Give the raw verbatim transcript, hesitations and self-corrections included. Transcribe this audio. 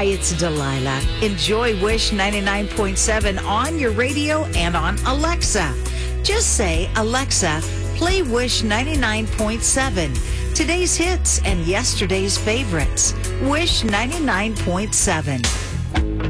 Hi, it's Delilah. Enjoy Wish ninety-nine point seven on your radio and on Alexa. Just say, Alexa, play Wish ninety-nine point seven. Today's hits and yesterday's favorites. Wish ninety-nine point seven.